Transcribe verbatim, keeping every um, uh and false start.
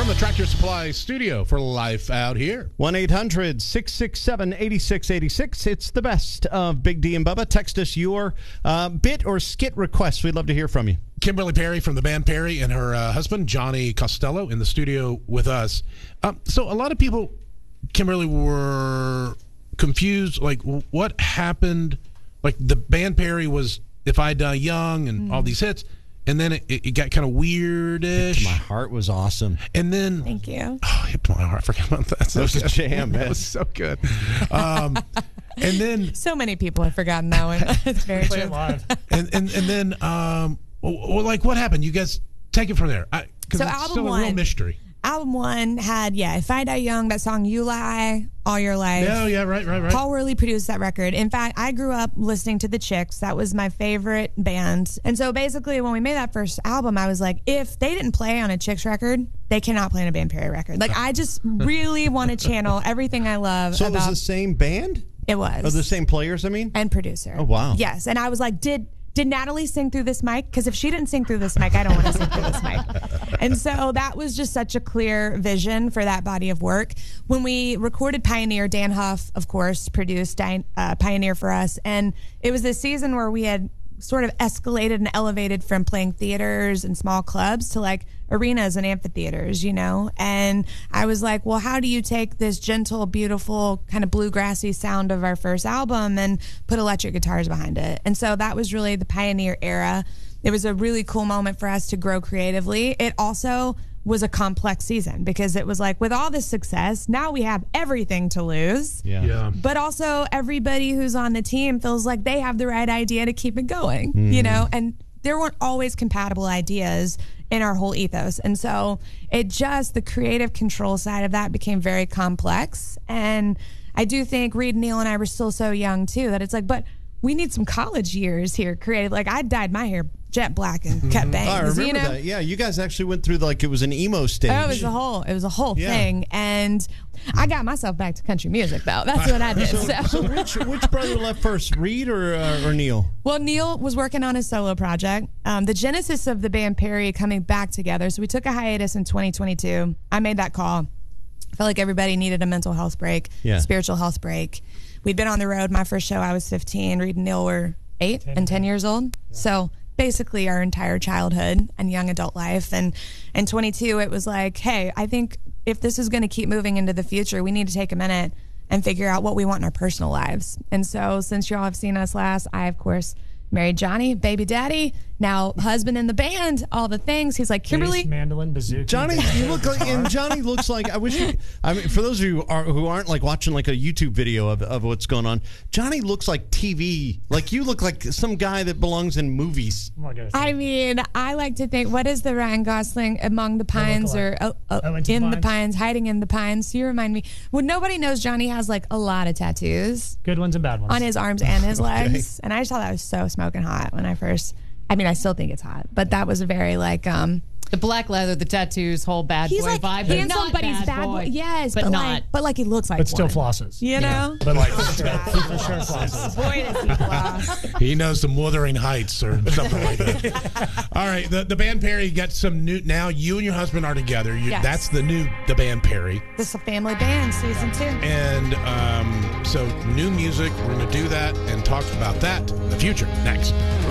from the Tractor Supply studio for Life Out Here. one eight hundred six six seven eight six eight six. It's the best of Big D and Bubba. Text us your uh, bit or skit requests. We'd love to hear from you. Kimberly Perry from the band Perry and her uh, husband, Johnny Costello, in the studio with us. Um, so a lot of people, Kimberly, were confused. Like, what happened? Like, the band Perry was If I Die Young and mm. all these hits. And then it, it got kind of weirdish. My Heart was awesome. And then... Thank you. Oh, Hip to My Heart. I forgot about that. That was a jam, man. That was so good. Um, and then... So many people have forgotten that one. It's very Play true. it live. And, and, and then, um, well, like, what happened? You guys take it from there. I, So it's album still a one, real mystery. Album one had, yeah, If I Die Young, that song You Lie, All Your Life. Yeah, yeah, right, right, right. Paul Worley produced that record. In fact, I grew up listening to the Chicks. That was my favorite band. And so basically when we made that first album, I was like, if they didn't play on a Chicks record, they cannot play on a Band Perry record. Like, I just really want to channel everything I love. So about, it was the same band? It was. Or the same players, I mean? And producer. Oh, wow. Yes. And I was like, did... Did Natalie sing through this mic? Because if she didn't sing through this mic, I don't want to sing through this mic. And so that was just such a clear vision for that body of work. When we recorded Pioneer, Dan Huff, of course, produced uh, Pioneer for us. And it was this season where we had sort of escalated and elevated from playing theaters and small clubs to like arenas and amphitheaters, you know? And I was like, well, how do you take this gentle, beautiful, kind of bluegrassy sound of our first album and put electric guitars behind it? And so that was really the Pioneer era. It was a really cool moment for us to grow creatively. It also was a complex season because it was like, with all this success, now we have everything to lose. Yeah. Yeah. But also everybody who's on the team feels like they have the right idea to keep it going, Mm. you know? And there weren't always compatible ideas in our whole ethos. And so it just, the creative control side of that became very complex. And I do think Reed, Neil, and I were still so young too, that it's like, but we need some college years here creative. Like, I dyed my hair jet black and kept bangs. Oh, I remember you know? that. Yeah, you guys actually went through, like, it was an emo stage. Oh, it was a whole, it was a whole Yeah. thing. And I got myself back to country music, though. That's what I did. So, So, so which which brother left first, Reed or uh, or Neil? well, Neil was working on his solo project. Um, the genesis of the band Perry coming back together. So we took a hiatus in twenty twenty-two. I made that call. I felt like everybody needed a mental health break, Yeah. spiritual health break. We'd been on the road. My first show, I was fifteen. Reed and Neil were eight and ten years old. So basically our entire childhood and young adult life. And in twenty-two, it was like, hey, I think if this is going to keep moving into the future, we need to take a minute and figure out what we want in our personal lives. And so since y'all have seen us last, I, of course, married Johnny, baby daddy, now husband in the band, all the things. He's like, Kimberly. Bass, mandolin, bazooka. Johnny, you look like, and Johnny looks like, I wish, you, I mean, for those of you who, are, who aren't like watching like a YouTube video of, of what's going on, Johnny looks like T V. Like, you look like some guy that belongs in movies. Oh my gosh. I mean, I like to think, what is the Ryan Gosling Among the Pines or oh, oh, Oh, Into the In the Pines. Pines, Hiding in the Pines? You remind me. Well, nobody knows Johnny has like a lot of tattoos Good ones and bad ones. on his arms and his legs. And I just thought that was so smoking hot when I first, I mean, I still think it's hot, but that was a very like, um, The black leather, the tattoos, whole bad he's boy like vibe. but handsome, not but he's bad, bad boy. Yes, but, but, not. like, but like he looks like but still one. flosses. You know? But like, for sure, for sure flosses. Boy, does he floss. He knows some Wuthering Heights or something like that. All right, the, the band Perry got some new. Now you and your husband are together. You, Yes. That's the new the band Perry, This is a family band, season two. and um, so new music. We're going to do that and talk about that in the future next.